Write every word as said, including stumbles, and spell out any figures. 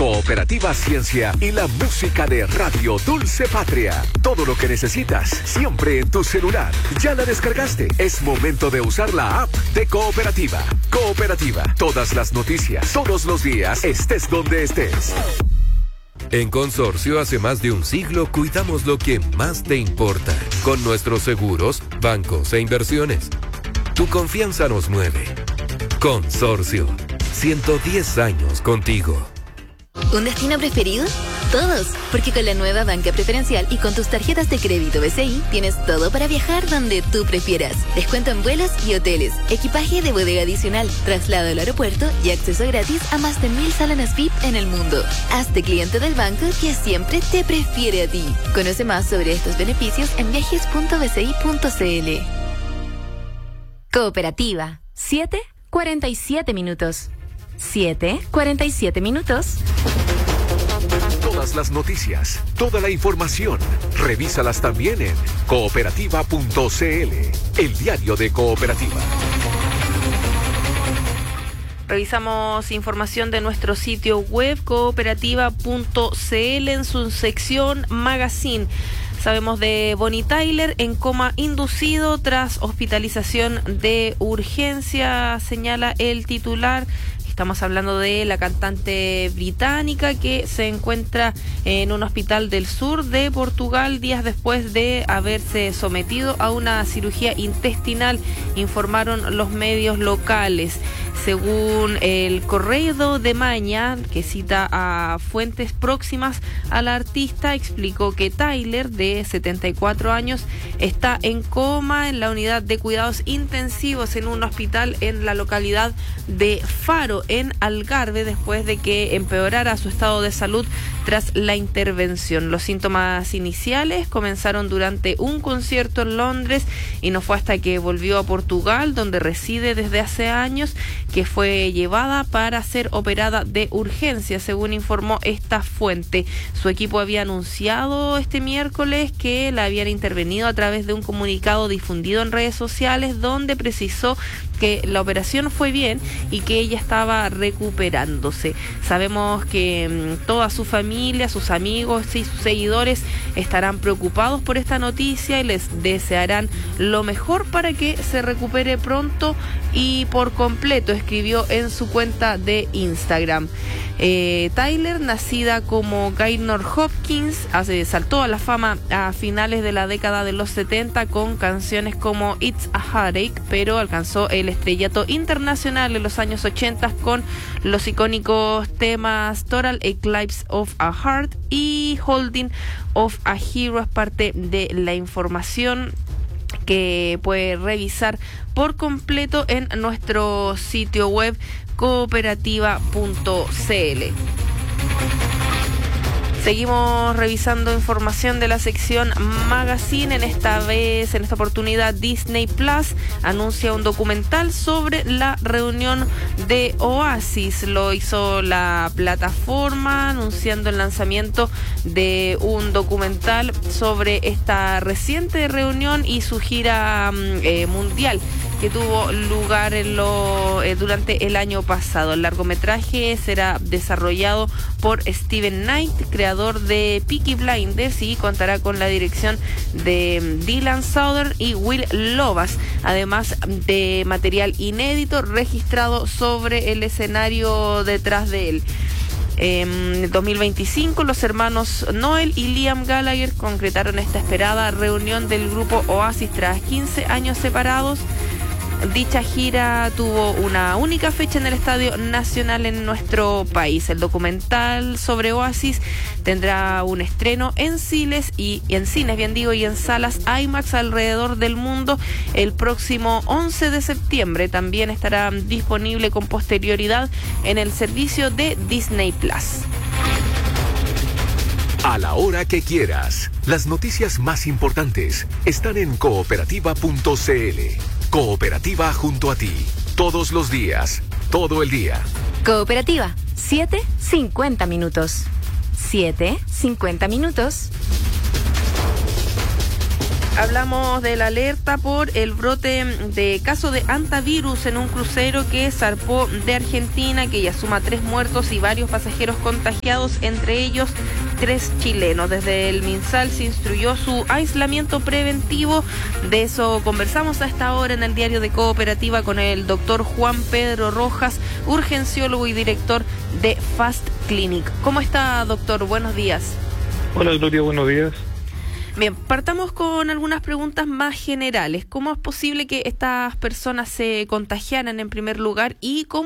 Cooperativa Ciencia y la música de Radio Dulce Patria. Todo lo que necesitas, siempre en tu celular. ¿Ya la descargaste? Es momento de usar la app de Cooperativa. Cooperativa, todas las noticias, todos los días, estés donde estés. En Consorcio, hace más de un siglo, cuidamos lo que más te importa. Con nuestros seguros, bancos e inversiones. Tu confianza nos mueve. Consorcio, ciento diez años contigo. ¿Un destino preferido? Todos, porque con la nueva banca preferencial y con tus tarjetas de crédito B C I tienes todo para viajar donde tú prefieras. Descuento en vuelos y hoteles, equipaje de bodega adicional, traslado al aeropuerto y acceso gratis a más de mil salones V I P en el mundo. Hazte cliente del banco que siempre te prefiere a ti. Conoce más sobre estos beneficios en viajes punto b c i punto c l. Cooperativa. siete cuarenta y siete minutos. siete cuarenta y siete minutos. Todas las noticias, toda la información, revísalas también en cooperativa punto c l, el diario de Cooperativa. Revisamos información de nuestro sitio web cooperativa punto c l en su sección Magazine. Sabemos de Bonnie Tyler en coma inducido tras hospitalización de urgencia, señala el titular. Estamos hablando de la cantante británica que se encuentra en un hospital del sur de Portugal días después de haberse sometido a una cirugía intestinal, informaron los medios locales. Según el Correio de Maña, que cita a fuentes próximas a la artista, explicó que Tyler, de setenta y cuatro años, está en coma en la unidad de cuidados intensivos en un hospital en la localidad de Faro, en Algarve, después de que empeorara su estado de salud tras la intervención. Los síntomas iniciales comenzaron durante un concierto en Londres y no fue hasta que volvió a Portugal, donde reside desde hace años, que fue llevada para ser operada de urgencia, según informó esta fuente. Su equipo había anunciado este miércoles que la habían intervenido a través de un comunicado difundido en redes sociales, donde precisó que la operación fue bien y que ella estaba recuperándose. Sabemos que mmm, toda su familia, sus amigos y sus seguidores estarán preocupados por esta noticia y les desearán lo mejor para que se recupere pronto y por completo, escribió en su cuenta de Instagram. Eh, Tyler, nacida como Gaynor Hopkins, hace, saltó a la fama a finales de la década de los setenta con canciones como It's a Heartache, pero alcanzó el estrellato internacional en los años ochenta con los icónicos temas Total Eclipse of a Heart y Holding of a Hero. Es parte de la información que puede revisar por completo en nuestro sitio web cooperativa punto c l. Seguimos revisando información de la sección Magazine. En esta vez, en esta oportunidad, Disney Plus anuncia un documental sobre la reunión de Oasis. Lo hizo la plataforma anunciando el lanzamiento de un documental sobre esta reciente reunión y su gira eh, mundial que tuvo lugar en lo, eh, durante el año pasado. El largometraje será desarrollado por Steven Knight, creador de Peaky Blinders, y contará con la dirección de Dylan Southern y Will Lovas, además de material inédito registrado sobre el escenario detrás de él. En dos mil veinticinco, los hermanos Noel y Liam Gallagher concretaron esta esperada reunión del grupo Oasis tras quince años separados. Dicha gira tuvo una única fecha en el Estadio Nacional en nuestro país. El documental sobre Oasis tendrá un estreno en cines y, y en cines, bien digo, y en salas IMAX alrededor del mundo el próximo once de septiembre. También estará disponible con posterioridad en el servicio de Disney Plus. A la hora que quieras, las noticias más importantes están en cooperativa punto c l. Cooperativa junto a ti, todos los días, todo el día. Cooperativa, siete cincuenta minutos. siete cincuenta minutos. Hablamos de la alerta por el brote de caso de hantavirus en un crucero que zarpó de Argentina, que ya suma tres muertos y varios pasajeros contagiados, entre ellos tres chilenos. Desde el MinSal se instruyó su aislamiento preventivo. De eso conversamos a esta hora en el diario de Cooperativa con el doctor Juan Pedro Rojas, urgenciólogo y director de Fast Clinic. ¿Cómo está, doctor? Buenos días. Hola, Gloria, buenos días. Bien, partamos con algunas preguntas más generales. ¿Cómo es posible que estas personas se contagiaran en primer lugar y cómo